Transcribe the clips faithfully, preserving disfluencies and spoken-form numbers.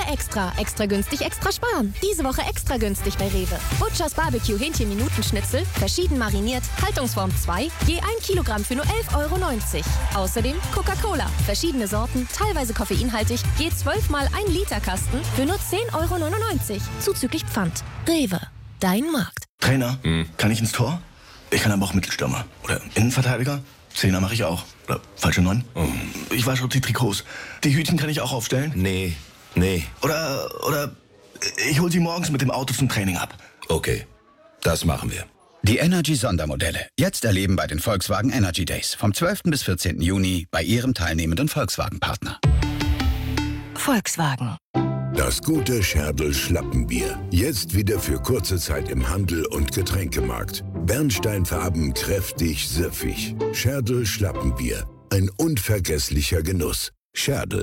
Extra. Extra günstig, extra sparen. Diese Woche extra günstig bei Rewe. Butchers Barbecue Hähnchen-Minutenschnitzel, verschieden mariniert, Haltungsform zwei, je ein Kilogramm für nur elf Euro neunzig. Außerdem Coca-Cola, verschiedene Sorten, teilweise koffeinhaltig, je zwölf mal ein Liter Kasten für nur zehn Euro neunundneunzig. Zuzüglich Pfand. Rewe. Dein Markt. Trainer, hm. kann ich ins Tor? Ich kann aber auch Mittelstürmer. Oder Innenverteidiger. Zehner mache ich auch. Oder falsche Neun. Oh. Ich wasche auch die Trikots. Die Hütchen kann ich auch aufstellen. Nee, nee. Oder, oder ich hole sie morgens mit dem Auto zum Training ab. Okay, das machen wir. Die Energy-Sondermodelle. Jetzt erleben bei den Volkswagen Energy Days. Vom zwölften bis vierzehnten Juni bei Ihrem teilnehmenden Volkswagen-Partner. Volkswagen. Das gute Scherdl Schlappenbier. Jetzt wieder für kurze Zeit im Handel und Getränkemarkt. Bernsteinfarben, kräftig, süffig. Scherdl Schlappenbier. Ein unvergesslicher Genuss. Scherdl.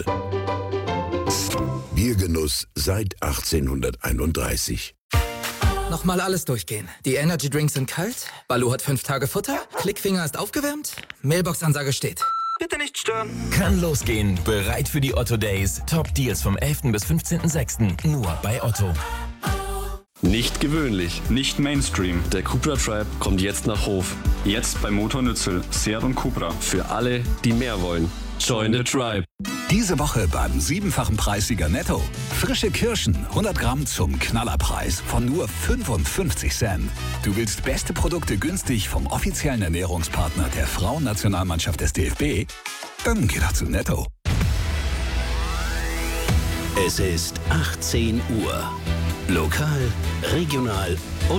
Biergenuss seit achtzehnhunderteinunddreißig. Nochmal alles durchgehen. Die Energy Drinks sind kalt, Baloo hat fünf Tage Futter, Klickfinger ist aufgewärmt, Mailbox-Ansage steht. Bitte nicht stören. Kann losgehen. Bereit für die Otto Days. Top Deals vom elften bis fünfzehnten sechsten Nur bei Otto. Nicht gewöhnlich, nicht Mainstream. Der Cupra Tribe kommt jetzt nach Hof. Jetzt bei Motor Nützel, Seat und Cupra. Für alle, die mehr wollen. Join the Tribe. Diese Woche beim siebenfachen Preissieger Netto. Frische Kirschen, hundert Gramm zum Knallerpreis von nur fünfundfünfzig Cent. Du willst beste Produkte günstig vom offiziellen Ernährungspartner der Frauennationalmannschaft des D F B? Dann geh doch zu Netto. Es ist achtzehn Uhr. Lokal, regional